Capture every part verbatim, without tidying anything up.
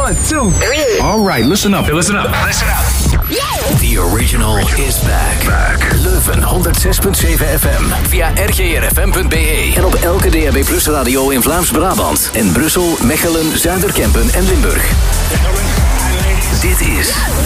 One, two, three. All right, listen up. Listen up. Listen up. The original is back. back. Leuven honderd zes punt zeven F M. Via r g r f m punt b e. En op elke D A B Plus radio in Vlaams-Brabant. En Brussel, Mechelen, Zuiderkempen en Limburg. Dit is...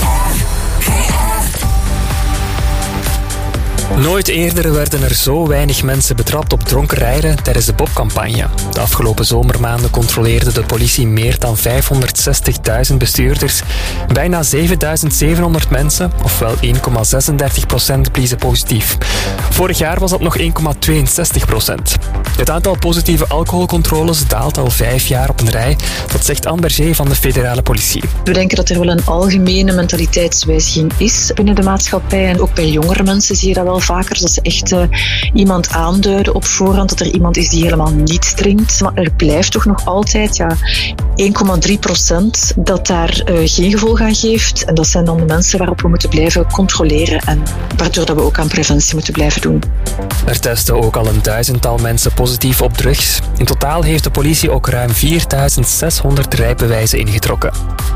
Nooit eerder werden er zo weinig mensen betrapt op dronken rijden tijdens de Bob-campagne. De afgelopen zomermaanden controleerde de politie meer dan vijfhonderdzestigduizend bestuurders. Bijna zevenduizend zevenhonderd mensen, ofwel één komma zesendertig procent, bliezen positief. Vorig jaar was dat nog één komma tweeënzestig procent. Het aantal positieve alcoholcontroles daalt al vijf jaar op een rij. Dat zegt Anne Berger van de federale politie. We denken dat er wel een algemene mentaliteitswijziging is binnen de maatschappij. En ook bij jongere mensen zie je dat wel vaker. Dat ze echt uh, iemand aanduiden op voorhand. Dat er iemand is die helemaal niet drinkt. Maar er blijft toch nog altijd ja, één komma drie procent dat daar uh, geen gevolg aan geeft. En dat zijn dan de mensen waarop we moeten blijven controleren. En waardoor dat we ook aan preventie moeten blijven doen. Er testen ook al een duizendtal mensen positief op drugs. In totaal heeft de politie ook ruim vierduizend zeshonderd rijbewijzen ingetrokken.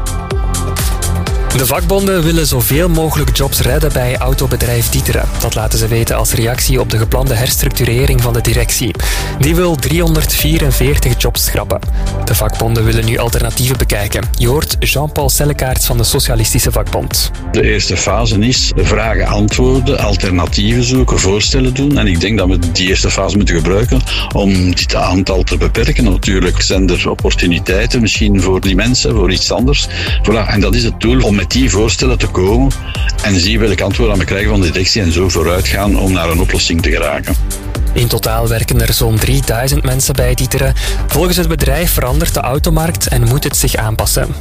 De vakbonden willen zoveel mogelijk jobs redden bij autobedrijf D'Ieteren. Dat laten ze weten als reactie op de geplande herstructurering van de directie. Die wil driehonderdvierenveertig jobs schrappen. De vakbonden willen nu alternatieven bekijken. Je hoort Jean-Paul Sellekaerts van de Socialistische Vakbond. De eerste fase is vragen, antwoorden, alternatieven zoeken, voorstellen doen. En ik denk dat we die eerste fase moeten gebruiken om dit aantal te beperken. Natuurlijk zijn er opportuniteiten misschien voor die mensen, voor iets anders. Voilà. En dat is het doel om met die voorstellen te komen en zien welk antwoord we krijgen van de directie en zo vooruit gaan om naar een oplossing te geraken. In totaal werken er zo'n drieduizend mensen bij D'Ieteren. Volgens het bedrijf verandert de automarkt en moet het zich aanpassen.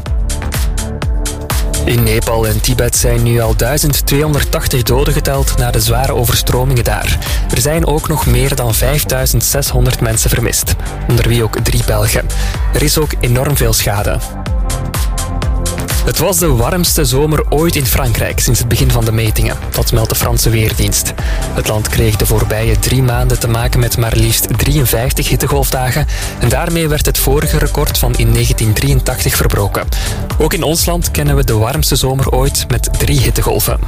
In Nepal en Tibet zijn nu al duizend tweehonderdtachtig doden geteld na de zware overstromingen daar. Er zijn ook nog meer dan vijfduizend zeshonderd mensen vermist, onder wie ook drie Belgen. Er is ook enorm veel schade. Het was de warmste zomer ooit in Frankrijk sinds het begin van de metingen. Dat meldt de Franse Weerdienst. Het land kreeg de voorbije drie maanden te maken met maar liefst drieënvijftig hittegolfdagen. En daarmee werd het vorige record van in negentien drieëntachtig verbroken. Ook in ons land kennen we de warmste zomer ooit met drie hittegolven.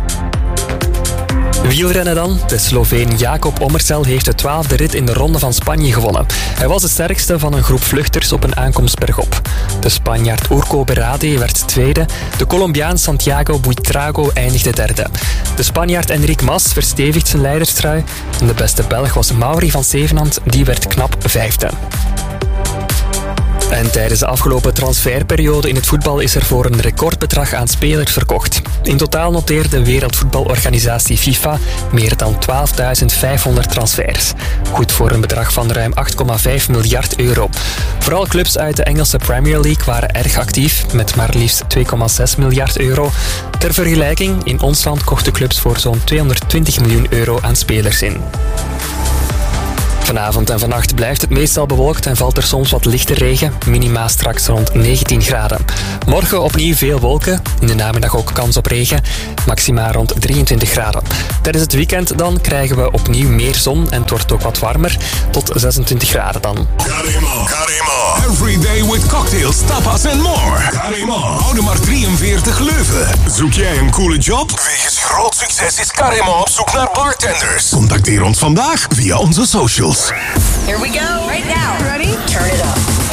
Wielrennen dan. De Sloveen Jakob Ommersel heeft de twaalfde rit in de Ronde van Spanje gewonnen. Hij was de sterkste van een groep vluchters op een aankomst bergop. De Spanjaard Urco Berade werd tweede. De Colombiaan Santiago Buitrago eindigde derde. De Spanjaard Enric Mas verstevigt zijn leiderstrui. En de beste Belg was Mauri van Zevenand. Die werd knap vijfde. En tijdens de afgelopen transferperiode in het voetbal is er voor een recordbedrag aan spelers verkocht. In totaal noteerde de Wereldvoetbalorganisatie FIFA meer dan twaalfduizend vijfhonderd transfers. Goed voor een bedrag van ruim acht komma vijf miljard euro. Vooral clubs uit de Engelse Premier League waren erg actief, met maar liefst twee komma zes miljard euro. Ter vergelijking, in ons land kochten clubs voor zo'n tweehonderdtwintig miljoen euro aan spelers in. Vanavond en vannacht blijft het meestal bewolkt en valt er soms wat lichte regen. Minima straks rond negentien graden. Morgen opnieuw veel wolken. In de namiddag ook kans op regen. Maxima rond drieëntwintig graden. Tijdens het weekend dan krijgen we opnieuw meer zon en het wordt ook wat warmer. Tot zesentwintig graden dan. Carimo, Carimo. Every day with cocktails, tapas and more. Carimo. Oude maar drieënveertig Leuven. Zoek jij een coole job? Wegens groot succes is Carimo op zoek naar bartenders. Contacteer ons vandaag via onze socials. Here we go. Right now. Ready? Turn it up.